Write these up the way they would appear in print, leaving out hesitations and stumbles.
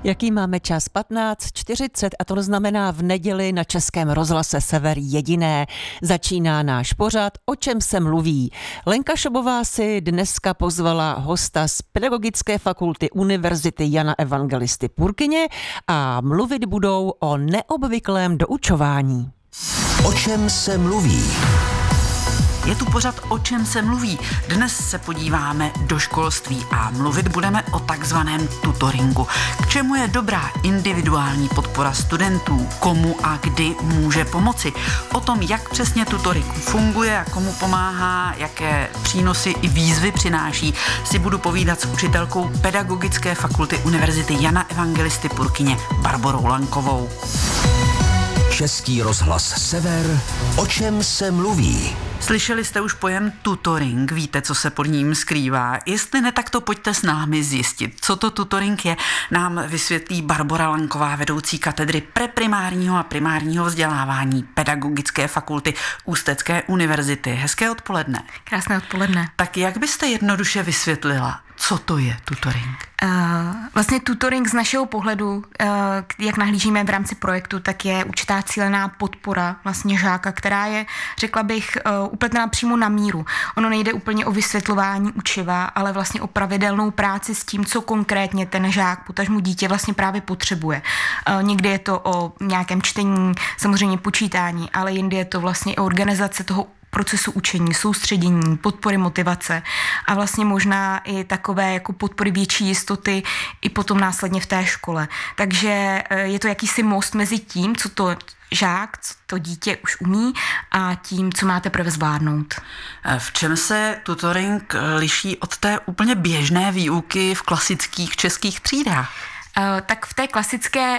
Jaký máme čas? 15:40 a to znamená v neděli na Českém rozhlase Sever jediné. Začíná náš pořad O čem se mluví. Lenka Šobová si dneska pozvala hosta z Pedagogické fakulty Univerzity Jana Evangelisty Purkyně a mluvit budou o neobvyklém doučování. O čem se mluví? Je tu pořad O čem se mluví. Dnes se podíváme do školství a mluvit budeme o takzvaném tutoringu. K čemu je dobrá individuální podpora studentů, komu a kdy může pomoci. O tom, jak přesně tutoring funguje a komu pomáhá, jaké přínosy i výzvy přináší, si budu povídat s učitelkou Pedagogické fakulty Univerzity Jana Evangelisty Purkyně Barborou Lankovou. Český rozhlas Sever. O čem se mluví? Slyšeli jste už pojem tutoring, víte, co se pod ním skrývá. Jestli ne, tak to pojďte s námi zjistit. Co to tutoring je, nám vysvětlí Barbora Lanková, vedoucí katedry preprimárního a primárního vzdělávání Pedagogické fakulty Ústecké univerzity. Hezké odpoledne. Krásné odpoledne. Tak jak byste jednoduše vysvětlila, co to je tutoring? Vlastně tutoring z našeho pohledu, jak nahlížíme v rámci projektu, tak je určitá cílená podpora vlastně žáka, která je, řekla bych, upletená přímo na míru. Ono nejde úplně o vysvětlování učiva, ale vlastně o pravidelnou práci s tím, co konkrétně ten žák, potažmo dítě vlastně právě potřebuje. Někdy je to o nějakém čtení, samozřejmě počítání, ale jindy je to vlastně o organizace toho procesu učení, soustředění, podpory motivace a vlastně možná i takové jako podpory větší jistoty i potom následně v té škole. Takže je to jakýsi most mezi tím, co to žák, co to dítě už umí a tím, co má teprve zvládnout. V čem se tutoring liší od té úplně běžné výuky v klasických českých třídách? Tak v té klasické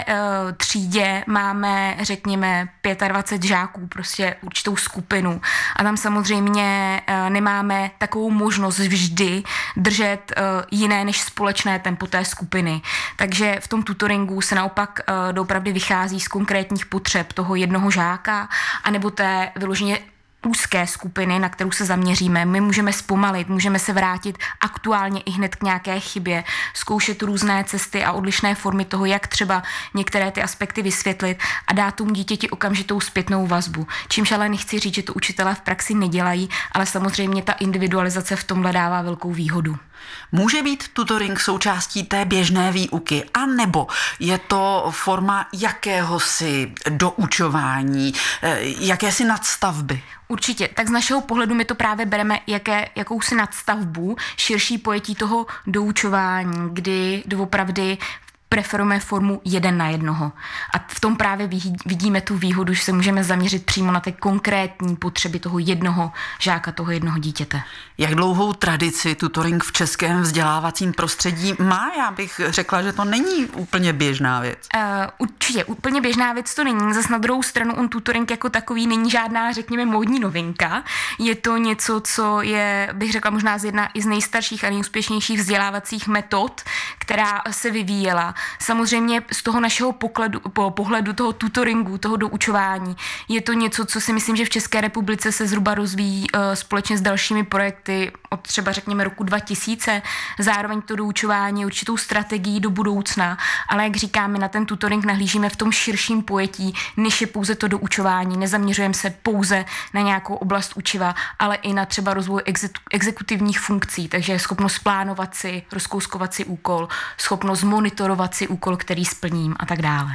třídě máme, řekněme, 25 žáků, prostě určitou skupinu. A tam samozřejmě nemáme takovou možnost vždy držet jiné než společné tempo té skupiny. Takže v tom tutoringu se naopak doopravdy vychází z konkrétních potřeb toho jednoho žáka, anebo té vyloženě úzké skupiny, na kterou se zaměříme. My můžeme zpomalit, můžeme se vrátit aktuálně i hned k nějaké chybě, zkoušet různé cesty a odlišné formy toho, jak třeba některé ty aspekty vysvětlit a dát tomu dítěti okamžitou zpětnou vazbu. Čímž ale nechci říct, že to učitelé v praxi nedělají, ale samozřejmě ta individualizace v tomhle dává velkou výhodu. Může být tutoring součástí té běžné výuky, anebo je to forma jakéhosi doučování, jakési nadstavby? Určitě. Tak z našeho pohledu my to právě bereme jakousi nadstavbu, širší pojetí toho doučování, kdy doopravdy preferujeme formu 1:1. A v tom právě vidíme tu výhodu, že se můžeme zaměřit přímo na ty konkrétní potřeby toho jednoho žáka, toho jednoho dítěte. Jak dlouhou tradici tutoring v českém vzdělávacím prostředí má? Já bych řekla, že to není úplně běžná věc. Určitě, úplně běžná věc to není. Zas na druhou stranu on tutoring jako takový není žádná, řekněme, módní novinka. Je to něco, co je, bych řekla, možná jedna z nejstarších a nejúspěšnějších vzdělávacích metod, která se vyvíjela. Samozřejmě z toho našeho pohledu toho tutoringu, toho doučování, je to něco, co si myslím, že v České republice se zhruba rozvíjí společně s dalšími projekty od třeba řekněme roku 2000. Zároveň to doučování je určitou strategií do budoucna, ale jak říkáme, na ten tutoring nahlížíme v tom širším pojetí, než je pouze to doučování. Nezaměřujeme se pouze na nějakou oblast učiva, ale i na třeba rozvoj exekutivních funkcí, takže schopnost plánovat si, rozkouskovat si úkol, schopnost monitorovat si úkol, který splním a tak dále.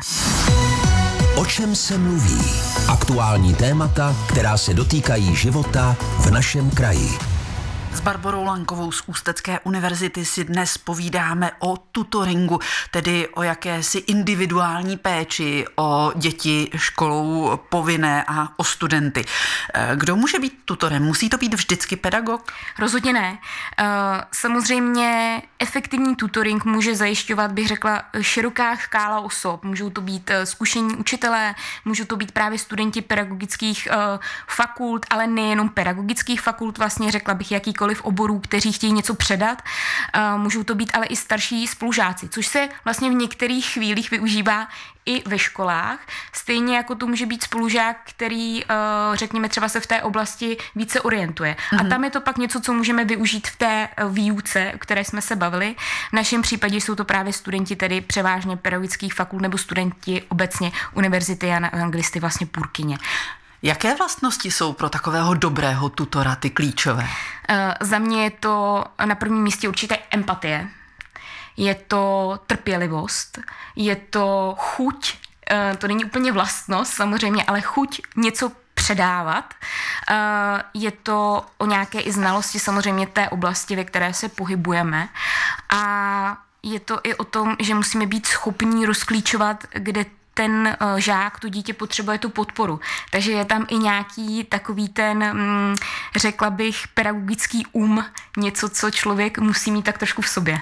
O čem se mluví? Aktuální témata, která se dotýkají života v našem kraji. S Barborou Lankovou z Ústecké univerzity si dnes povídáme o tutoringu, tedy o jakési individuální péči o děti školou povinné a o studenty. Kdo může být tutorem? Musí to být vždycky pedagog? Rozhodně ne. Samozřejmě efektivní tutoring může zajišťovat, bych řekla, široká škála osob. Můžou to být zkušení učitelé, můžou to být právě studenti pedagogických fakult, ale nejenom pedagogických fakult, vlastně řekla bych jakýkoliv jakýchkoliv oborů, kteří chtějí něco předat. Můžou to být ale i starší spolužáci, což se vlastně v některých chvílích využívá i ve školách. Stejně jako to může být spolužák, který, řekněme, třeba se v té oblasti více orientuje. A tam je to pak něco, co můžeme využít v té výuce, o které jsme se bavili. V našem případě jsou to právě studenti tedy převážně pedagogických fakult nebo studenti obecně univerzity Jana Evangelisty vlastně Purkyně. Jaké vlastnosti jsou pro takového dobrého tutora ty klíčové? Za mě je to na prvním místě určitě empatie. Je to trpělivost, je to chuť, to není úplně vlastnost samozřejmě, ale chuť něco předávat. Je to o nějaké i znalosti samozřejmě té oblasti, ve které se pohybujeme. A je to i o tom, že musíme být schopní rozklíčovat, kde ten žák, to dítě potřebuje tu podporu. Takže je tam i nějaký takový ten, řekla bych, pedagogický něco, co člověk musí mít tak trošku v sobě.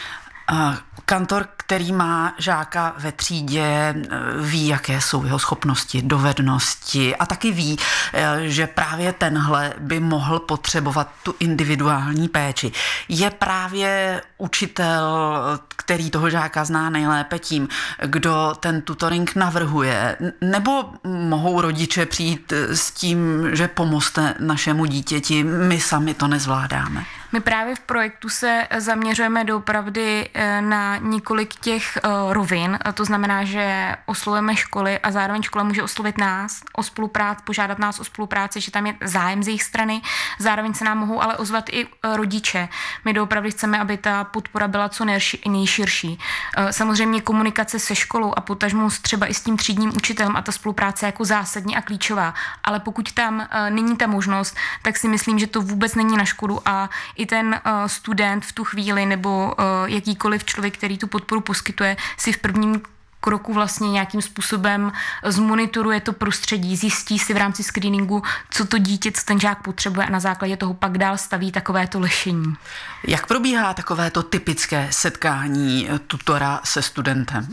Kantor, který má žáka ve třídě, ví, jaké jsou jeho schopnosti, dovednosti a taky ví, že právě tenhle by mohl potřebovat tu individuální péči. Je právě učitel, který toho žáka zná nejlépe tím, kdo ten tutoring navrhuje, nebo mohou rodiče přijít s tím, že pomozte našemu dítěti, my sami to nezvládáme? My právě v projektu se zaměřujeme doopravdy na několik těch rovin. To znamená, že oslovujeme školy a zároveň škola může oslovit nás o spolupráci, požádat nás o spolupráci, že tam je zájem z jejich strany. Zároveň se nám mohou ale ozvat i rodiče. My doopravdy chceme, aby ta podpora byla co nejširší. Samozřejmě komunikace se školou a potažmo třeba i s tím třídním učitelem a ta spolupráce jako zásadní a klíčová. Ale pokud tam není ta možnost, tak si myslím, že to vůbec není na škodu a i ten student v tu chvíli nebo jakýkoliv člověk, který tu podporu poskytuje, si v prvním kroku vlastně nějakým způsobem zmonitoruje to prostředí, zjistí si v rámci screeningu, co to dítě, co ten žák potřebuje a na základě toho pak dál staví takovéto lešení. Jak probíhá takovéto typické setkání tutora se studentem?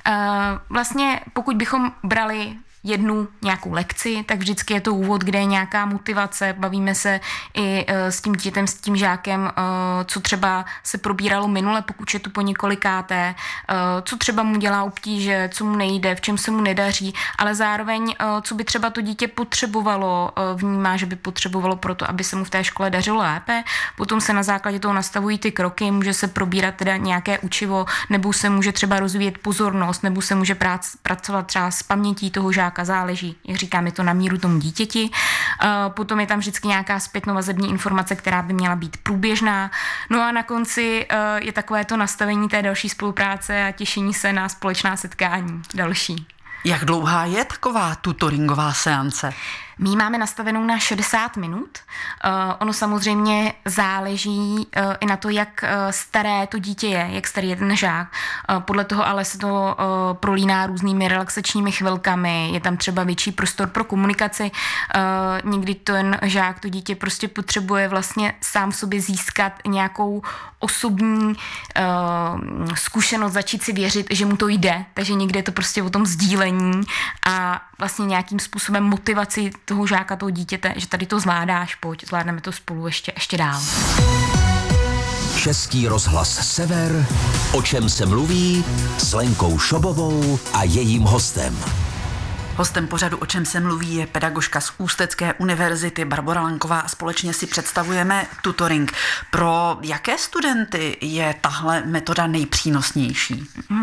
Vlastně pokud bychom brali jednu nějakou lekci, tak vždycky je to úvod, kde je nějaká motivace, bavíme se i s tím dítětem, s tím žákem, co třeba se probíralo minule, pokud je tu po několikáté, co třeba mu dělá obtíže, co mu nejde, v čem se mu nedaří, ale zároveň, co by třeba to dítě potřebovalo, vnímá, že by potřebovalo proto, aby se mu v té škole dařilo lépe. Potom se na základě toho nastavují ty kroky, může se probírat teda nějaké učivo, nebo se může třeba rozvíjet pozornost, nebo se může pracovat třeba s pamětí toho žáka, záleží, jak říkám, je to na míru tomu dítěti. Potom je tam vždycky nějaká zpětnovazební informace, která by měla být průběžná. No a na konci je takové to nastavení té další spolupráce a těšení se na společná setkání další. Jak dlouhá je taková tutoringová seance? My máme nastavenou na 60 minut. Ono samozřejmě záleží i na to, jak staré to dítě je, jak starý je ten žák. Podle toho ale se to prolíná různými relaxačními chvilkami, je tam třeba větší prostor pro komunikaci. Někdy ten žák, to dítě prostě potřebuje vlastně sám sobě získat nějakou osobní zkušenost, začít si věřit, že mu to jde. Takže někdy je to prostě o tom sdílení a vlastně nějakým způsobem motivaci toho žáka, toho dítěte, že tady to zvládáš, pojď, zvládneme to spolu ještě dál. Český rozhlas Sever, o čem se mluví, s Lenkou Šobovou a jejím hostem. Hostem pořadu O čem se mluví je pedagožka z Ústecké univerzity Barbora Lanková a společně si představujeme tutoring. Pro jaké studenty je tahle metoda nejpřínosnější?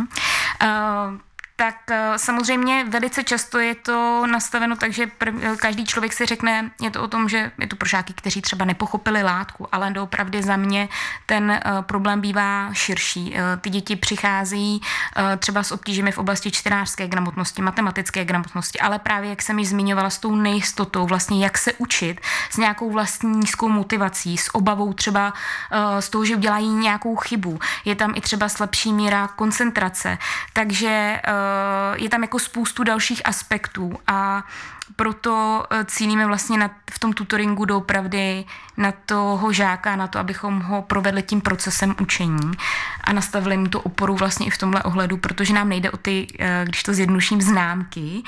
Tak samozřejmě velice často je to nastaveno tak, že každý člověk si řekne, je to o tom, že je to pro žáky, kteří třeba nepochopili látku, ale doopravdy za mě ten problém bývá širší. Ty děti přichází třeba s obtížemi v oblasti čtenářské gramotnosti, matematické gramotnosti, ale právě, jak jsem již zmiňovala, s tou nejistotou, vlastně jak se učit, s nějakou vlastní nízkou motivací, s obavou třeba z toho, že udělají nějakou chybu. Je tam i třeba slabší míra koncentrace, takže je tam jako spoustu dalších aspektů a proto cílíme vlastně v tom tutoringu doopravdy na toho žáka, na to, abychom ho provedli tím procesem učení a nastavili mu tu oporu vlastně i v tomhle ohledu, protože nám nejde o ty, když to zjednoduším, známky,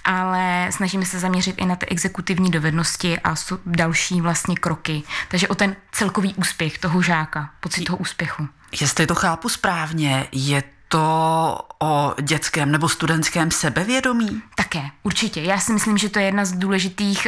ale snažíme se zaměřit i na ty exekutivní dovednosti a další vlastně kroky. Takže o ten celkový úspěch toho žáka, pocit toho úspěchu. Jestli to chápu správně, je to o dětském nebo studentském sebevědomí? Také, určitě. Já si myslím, že to je jedna z důležitých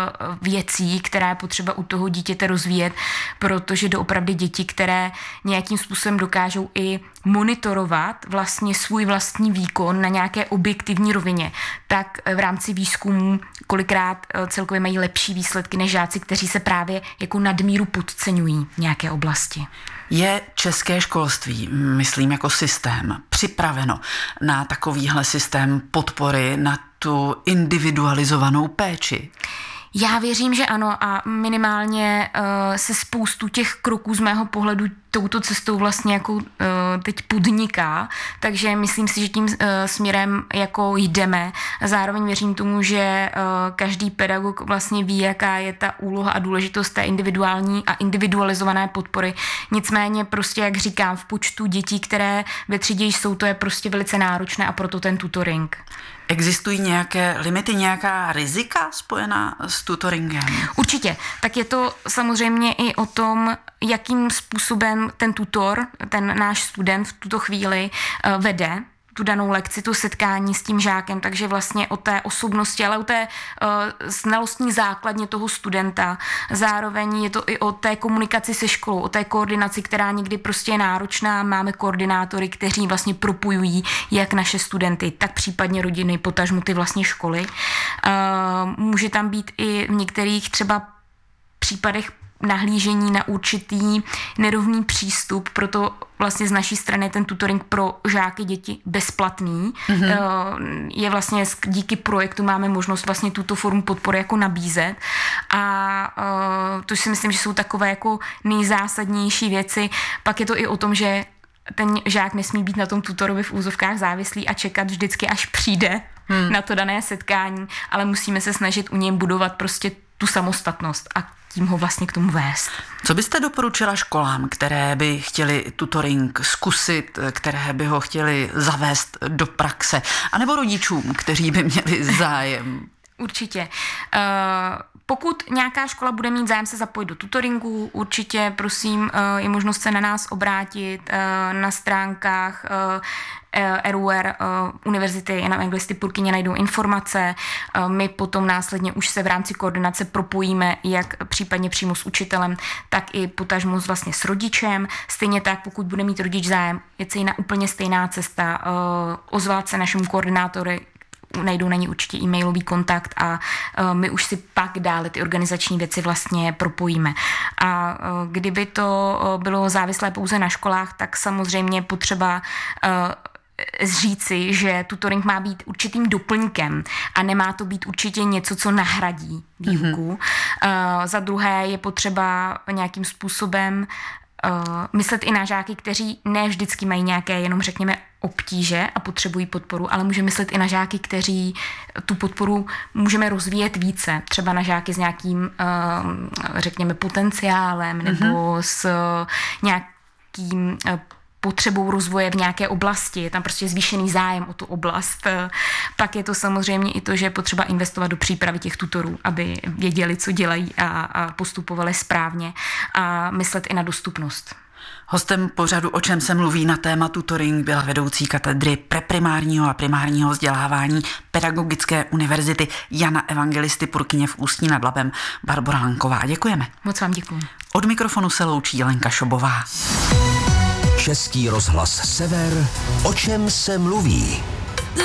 věcí, která je potřeba u toho dítěte rozvíjet, protože doopravdy děti, které nějakým způsobem dokážou i monitorovat vlastně svůj vlastní výkon na nějaké objektivní rovině, tak v rámci výzkumů kolikrát celkově mají lepší výsledky než žáci, kteří se právě jako nadmíru podceňují v nějaké oblasti. Je české školství, myslím jako systém, připraveno na takovýhle systém podpory, na tu individualizovanou péči? Já věřím, že ano a minimálně se spoustu těch kroků z mého pohledu touto cestou vlastně jako teď podniká, takže myslím si, že tím směrem jako jdeme. Zároveň věřím tomu, že každý pedagog vlastně ví, jaká je ta úloha a důležitost té individuální a individualizované podpory. Nicméně prostě, jak říkám, v počtu dětí, které ve třídě jsou, to je prostě velice náročné a proto ten tutoring. Existují nějaké limity, nějaká rizika spojená s tutoringem? Určitě. Tak je to samozřejmě i o tom, jakým způsobem ten tutor, ten náš student v tuto chvíli vede tu danou lekci, tu setkání s tím žákem, takže vlastně o té osobnosti, ale o té znalostní základně toho studenta. Zároveň je to i o té komunikaci se školou, o té koordinaci, která někdy prostě je náročná. Máme koordinátory, kteří vlastně propojují jak naše studenty, tak případně rodiny, potažmo ty vlastně školy. Může tam být i v některých třeba případech nahlížení na určitý nerovný přístup, proto vlastně z naší strany ten tutoring pro žáky, děti bezplatný. Je vlastně díky projektu máme možnost vlastně tuto formu podpory jako nabízet a to si myslím, že jsou takové jako nejzásadnější věci. Pak je to i o tom, že ten žák nesmí být na tom tutorovi v úzovkách závislý a čekat vždycky, až přijde na to dané setkání, ale musíme se snažit u něj budovat prostě tu samostatnost a tím ho vlastně k tomu vést. Co byste doporučila školám, které by chtěli tutoring zkusit, které by ho chtěli zavést do praxe, anebo rodičům, kteří by měli zájem? Určitě. Pokud nějaká škola bude mít zájem se zapojit do tutoringu, určitě, prosím, je možnost se na nás obrátit na stránkách RUR Univerzity Jana Evangelisty Purkyně najdou informace. My potom následně už se v rámci koordinace propojíme jak případně přímo s učitelem, tak i potažmo vlastně s rodičem. Stejně tak, pokud bude mít rodič zájem, je celá úplně stejná cesta. Ozvat se našemu koordinátoru, najdou na ní určitě e-mailový kontakt a my už si pak dále ty organizační věci vlastně propojíme. A kdyby to bylo závislé pouze na školách, tak samozřejmě potřeba říci, že tutoring má být určitým doplňkem a nemá to být určitě něco, co nahradí výuku. Za druhé je potřeba nějakým způsobem myslet i na žáky, kteří ne vždycky mají nějaké jenom řekněme obtíže a potřebují podporu, ale můžeme myslet i na žáky, kteří tu podporu můžeme rozvíjet více. Třeba na žáky s nějakým řekněme potenciálem nebo s nějakým potřebou rozvoje v nějaké oblasti, je tam prostě zvýšený zájem o tu oblast. Pak je to samozřejmě i to, že je potřeba investovat do přípravy těch tutorů, aby věděli, co dělají a postupovali správně a myslet i na dostupnost. Hostem pořadu O čem se mluví na téma tutoring byla vedoucí katedry preprimárního a primárního vzdělávání Pedagogické univerzity Jana Evangelisty Purkyně v Ústí nad Labem Barbora Lanková. Děkujeme. Moc vám děkuji. Od mikrofonu se loučí Lenka Šobová. Český rozhlas Sever, o čem se mluví.